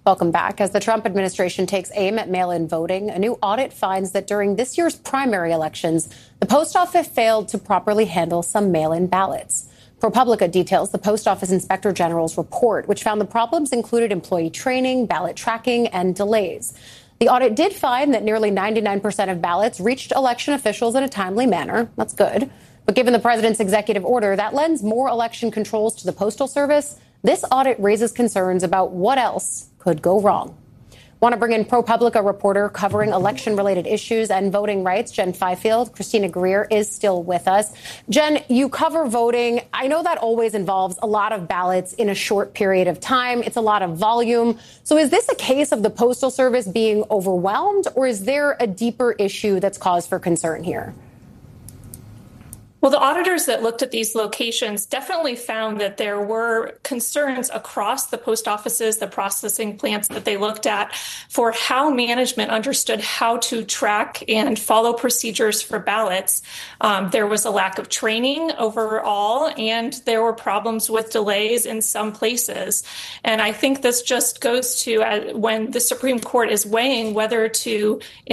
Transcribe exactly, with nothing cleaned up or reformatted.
Welcome back. As the Trump administration takes aim at mail-in voting, a new audit finds that during this year's primary elections, the post office failed to properly handle some mail-in ballots. ProPublica details the Post Office Inspector General's report, which found the problems included employee training, ballot tracking, and delays. The audit did find that nearly ninety-nine percent of ballots reached election officials in a timely manner. That's good. But given the president's executive order that lends more election controls to the Postal Service, this audit raises concerns about what else could go wrong. Want to bring in ProPublica reporter covering election-related issues and voting rights, Jen Fifield. Christina Greer is still with us. Jen, you cover voting. I know that always involves a lot of ballots in a short period of time. It's a lot of volume. So is this a case of the Postal Service being overwhelmed, or is there a deeper issue that's cause for concern here? Well, the auditors that looked at these locations definitely found that there were concerns across the post offices, the processing plants that they looked at, for how management understood how to track and follow procedures for ballots. Um, there was a lack of training overall, and there were problems with delays in some places. And I think this just goes to uh, when the Supreme Court is weighing whether to